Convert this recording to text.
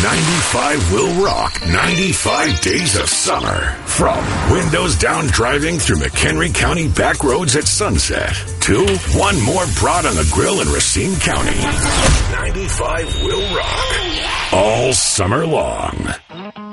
95 will rock 95 days of summer. From windows down driving through McHenry County back roads at sunset to one more broad on the grill in Racine County. 95 will rock all summer long.